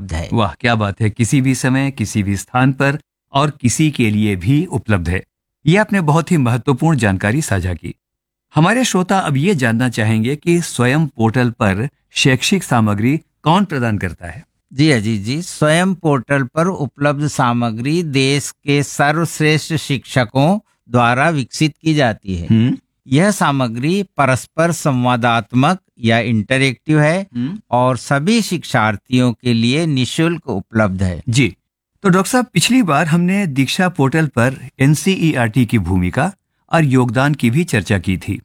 उपलब्ध है। वाह, क्या बात है! किसी भी समय, किसी भी स्थान पर और किसी के लिए भी उपलब्ध है। ये आपने बहुत ही महत्वपूर्ण जानकारी साझा की। हमारे श्रोता अब ये जानना चाहेंगे कि स्वयं पोर्टल पर शैक्षिक सामग्री कौन प्रदान करता है? जी अजीत जी, स्वयं पोर्टल पर उपलब्ध सामग्री देश के सर्वश्रेष्ठ शिक्षकों द्वारा विकसित की जाती है। यह सामग्री परस्पर संवादात्मक या इंटरैक्टिव है और सभी शिक्षार्थियों के लिए निःशुल्क उपलब्ध है। जी, तो डॉक्टर साहब, पिछली बार हमने दीक्षा पोर्टल पर एनसीईआरटी की भूमिका और योगदान की भी चर्चा की थी।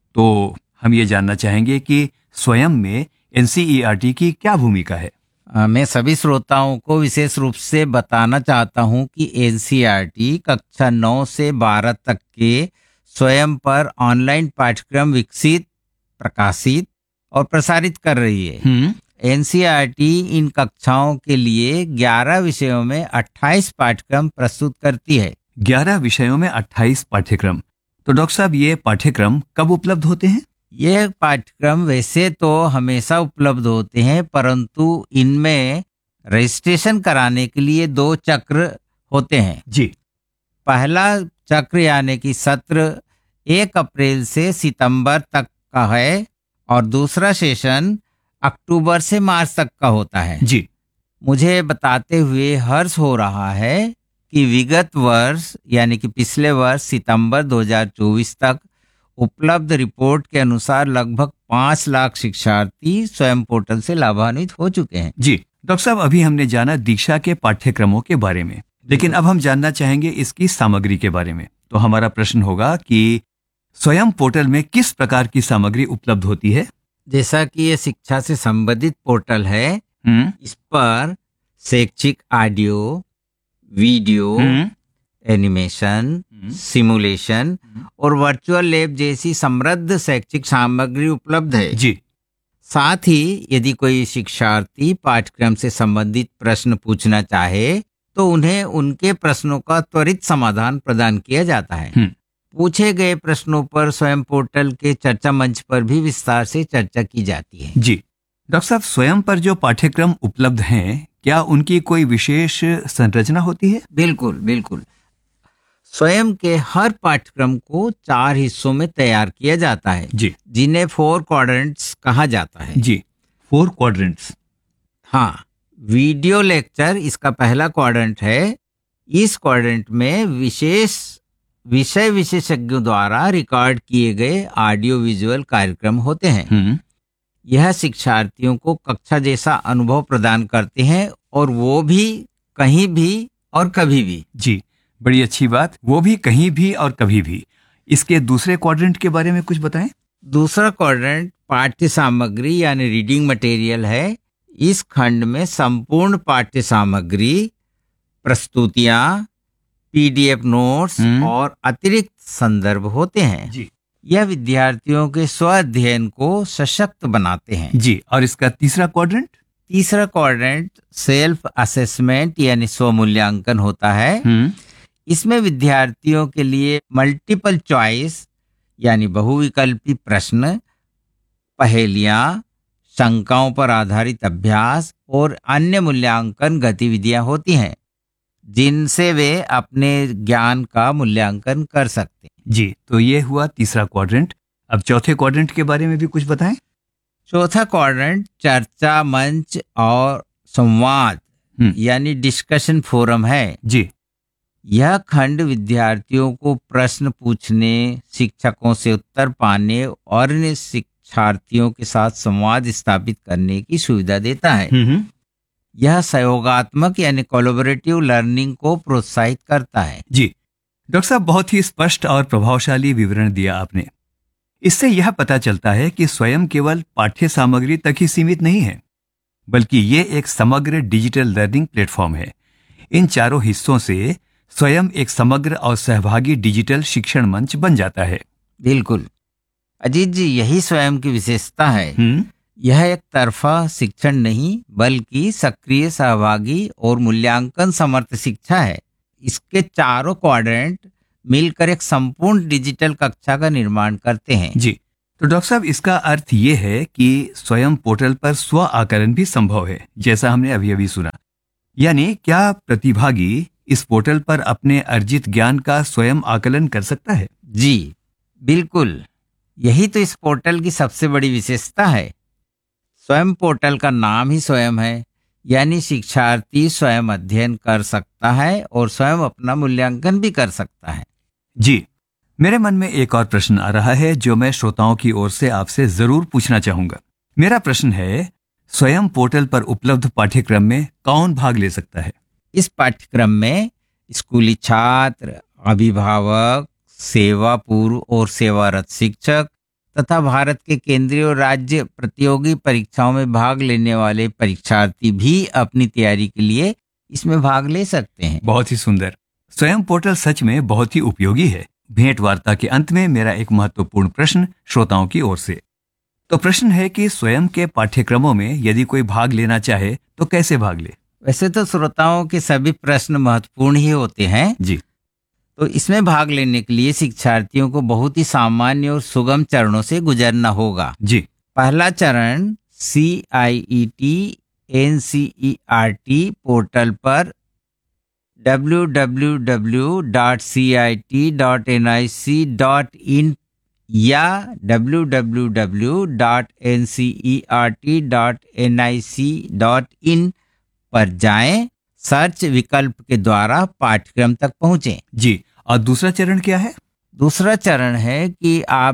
तो हम ये जानना चाहेंगे कि स्वयं में एनसीईआरटी की क्या भूमिका है? मैं सभी श्रोताओं को विशेष रूप से बताना चाहता हूं कि एनसीईआरटी कक्षा 9 से 12 तक के स्वयं पर ऑनलाइन पाठ्यक्रम विकसित, प्रकाशित और प्रसारित कर रही है। एनसीईआरटी इन कक्षाओं के लिए 11 विषयों में 28 पाठ्यक्रम प्रस्तुत करती है। 11 विषयों में 28 पाठ्यक्रम। तो डॉक्टर साहब, ये पाठ्यक्रम कब उपलब्ध होते हैं? ये पाठ्यक्रम वैसे तो हमेशा उपलब्ध होते हैं, परंतु इनमें रजिस्ट्रेशन कराने के लिए 2 चक्र होते हैं। जी। पहला चक्र यानी कि सत्र 1 अप्रैल से सितंबर तक का है और दूसरा सेशन अक्टूबर से मार्च तक का होता है। जी। मुझे बताते हुए हर्ष हो रहा है कि विगत वर्ष यानी कि पिछले वर्ष सितंबर 2024 तक उपलब्ध रिपोर्ट के अनुसार लगभग 5 लाख शिक्षार्थी स्वयं पोर्टल से लाभान्वित हो चुके हैं। जी डॉक्टर साहब, अभी हमने जाना दीक्षा के पाठ्यक्रमों के बारे में, लेकिन अब हम जानना चाहेंगे इसकी सामग्री के बारे में। तो हमारा प्रश्न होगा कि स्वयं पोर्टल में किस प्रकार की सामग्री उपलब्ध होती है? जैसा कि ये शिक्षा से संबंधित पोर्टल है, इस पर शैक्षिक ऑडियो, वीडियो, एनिमेशन, सिमुलेशन और वर्चुअल लैब जैसी समृद्ध शैक्षिक सामग्री उपलब्ध है। जी। साथ ही यदि कोई शिक्षार्थी पाठ्यक्रम से संबंधित प्रश्न पूछना चाहे तो उन्हें उनके प्रश्नों का त्वरित समाधान प्रदान किया जाता है। पूछे गए प्रश्नों पर स्वयं पोर्टल के चर्चा मंच पर भी विस्तार से चर्चा की जाती है। जी डॉक्टर साहब, स्वयं पर जो पाठ्यक्रम उपलब्ध हैं, क्या उनकी कोई विशेष संरचना होती है? बिल्कुल बिल्कुल। स्वयं के हर पाठ्यक्रम को 4 हिस्सों में तैयार किया जाता है, जी, जिन्हें 4 क्वाड्रेंट्स कहा जाता है। जी, 4 क्वाड्रेंट्स। हाँ, वीडियो लेक्चर इसका पहला क्वाड्रेंट है। इस क्वाड्रेंट में विषय विशेषज्ञों द्वारा रिकॉर्ड किए गए ऑडियो विजुअल कार्यक्रम होते हैं। यह शिक्षार्थियों को कक्षा जैसा अनुभव प्रदान करते हैं और वो भी कहीं भी और कभी भी। जी, बड़ी अच्छी बात, वो भी कहीं भी और कभी भी। इसके दूसरे क्वाड्रेंट के बारे में कुछ बताएं। दूसरा क्वाड्रेंट पाठ्य सामग्री यानी रीडिंग मटेरियल है। इस खंड में संपूर्ण पाठ्य सामग्री, प्रस्तुतियां, पीडीएफ नोट्स और अतिरिक्त संदर्भ होते हैं। जी। यह विद्यार्थियों के स्व अध्ययन को सशक्त बनाते हैं। जी, और इसका तीसरा क्वाड्रेंट? तीसरा क्वाड्रेंट सेल्फ असेसमेंट यानी स्व मूल्यांकन होता है। इसमें विद्यार्थियों के लिए मल्टीपल चॉइस यानी बहुविकल्पी प्रश्न, पहेलियां, शंकाओं पर आधारित अभ्यास और अन्य मूल्यांकन गतिविधियां होती हैं, जिनसे वे अपने ज्ञान का मूल्यांकन कर सकते हैं। जी, तो ये हुआ तीसरा क्वाड्रेंट। अब चौथे क्वाड्रेंट के बारे में भी कुछ बताएं। चौथा क्वाड्रेंट चर्चा मंच और संवाद यानी डिस्कशन फोरम है। जी। यह खंड विद्यार्थियों को प्रश्न पूछने, शिक्षकों से उत्तर पाने और अन्य शिक्षार्थियों के साथ संवाद स्थापित करने की सुविधा देता है। यह सहयोगात्मक यानी कोलैबोरेटिव लर्निंग को प्रोत्साहित करता है। जी डॉक्टर साहब, बहुत ही स्पष्ट और प्रभावशाली विवरण दिया आपने। इससे यह पता चलता है कि स्वयं केवल पाठ्य सामग्री तक ही सीमित नहीं है, बल्कि ये एक समग्र डिजिटल लर्निंग प्लेटफॉर्म है। इन चारों हिस्सों से स्वयं एक समग्र और सहभागी डिजिटल शिक्षण मंच बन जाता है। बिल्कुल अजीत जी, यही स्वयं की विशेषता है। यह एक तरफा शिक्षण नहीं बल्कि सक्रिय, सहभागी और मूल्यांकन समर्थ शिक्षा है। इसके चारों क्वाड्रेंट मिलकर एक संपूर्ण डिजिटल कक्षा का निर्माण करते हैं। जी, तो डॉक्टर साहब, इसका अर्थ ये है कि स्वयं पोर्टल पर स्व आकलन भी संभव है, जैसा हमने अभी अभी सुना। यानी क्या प्रतिभागी इस पोर्टल पर अपने अर्जित ज्ञान का स्वयं आकलन कर सकता है? जी बिल्कुल, यही तो इस पोर्टल की सबसे बड़ी विशेषता है। स्वयं पोर्टल का नाम ही स्वयं है, यानी शिक्षार्थी स्वयं अध्ययन कर सकता है और स्वयं अपना मूल्यांकन भी कर सकता है। जी, मेरे मन में एक और प्रश्न आ रहा है जो मैं श्रोताओं की ओर से आपसे जरूर पूछना चाहूंगा। मेरा प्रश्न है, स्वयं पोर्टल पर उपलब्ध पाठ्यक्रम में कौन भाग ले सकता है? इस पाठ्यक्रम में स्कूली छात्र, अभिभावक, सेवा पूर्व और सेवारत शिक्षक तथा भारत के केंद्रीय और राज्य प्रतियोगी परीक्षाओं में भाग लेने वाले परीक्षार्थी भी अपनी तैयारी के लिए इसमें भाग ले सकते हैं। बहुत ही सुंदर। स्वयं पोर्टल सच में बहुत ही उपयोगी है। भेंट वार्ता के अंत में मेरा एक महत्वपूर्ण प्रश्न श्रोताओं की ओर से। तो प्रश्न है कि स्वयं के पाठ्यक्रमों में यदि कोई भाग लेना चाहे तो कैसे भाग ले? वैसे तो श्रोताओं के सभी प्रश्न महत्वपूर्ण ही होते हैं जी। तो इसमें भाग लेने के लिए शिक्षार्थियों को बहुत ही सामान्य और सुगम चरणों से गुजरना होगा। जी। पहला चरण CIET NCERT पोर्टल पर www.cit.nic.in या www.ncert.nic.in पर जाएं, सर्च विकल्प के द्वारा पाठ्यक्रम तक पहुंचें। जी, और दूसरा चरण क्या है? दूसरा चरण है कि आप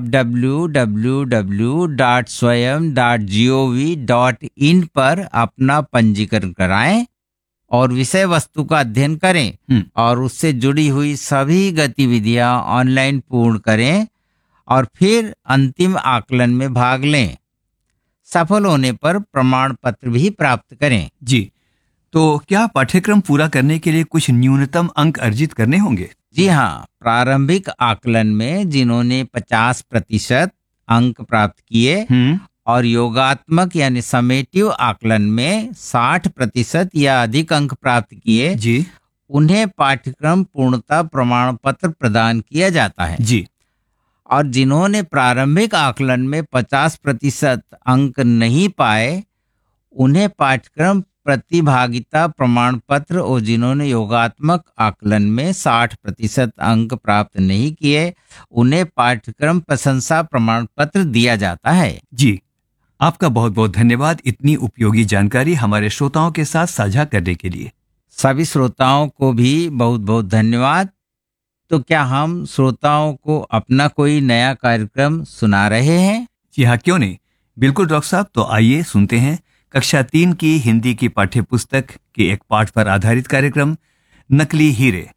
www.swayam.gov.in पर अपना पंजीकरण कराएं और विषय वस्तु का अध्ययन करें और उससे जुड़ी हुई सभी गतिविधियां ऑनलाइन पूर्ण करें और फिर अंतिम आकलन में भाग लें। सफल होने पर प्रमाण पत्र भी प्राप्त करें। जी, तो क्या पाठ्यक्रम पूरा करने के लिए कुछ न्यूनतम अंक अर्जित करने होंगे? जी हाँ, प्रारंभिक आकलन में जिन्होंने 50% अंक प्राप्त किए और योगात्मक यानी समेटिव आकलन में 60% या अधिक अंक प्राप्त किए, जी, उन्हें पाठ्यक्रम पूर्णता प्रमाण पत्र प्रदान किया जाता है। जी। और जिन्होंने प्रारंभिक आकलन में 50% अंक नहीं पाए, उन्हें पाठ्यक्रम प्रतिभागिता प्रमाण पत्र, और जिन्होंने योगात्मक आकलन में 60% अंक प्राप्त नहीं किए, उन्हें पाठ्यक्रम प्रशंसा प्रमाण पत्र दिया जाता है। जी, आपका बहुत बहुत धन्यवाद इतनी उपयोगी जानकारी हमारे श्रोताओं के साथ साझा करने के लिए। सभी श्रोताओं को भी बहुत बहुत धन्यवाद। तो क्या हम श्रोताओं को अपना कोई नया कार्यक्रम सुना रहे हैं? जी हाँ, क्यों नहीं, बिल्कुल डॉक्टर साहब। तो आइए सुनते हैं कक्षा 3 की हिंदी की पाठ्य पुस्तक के एक पाठ पर आधारित कार्यक्रम नकली हीरे।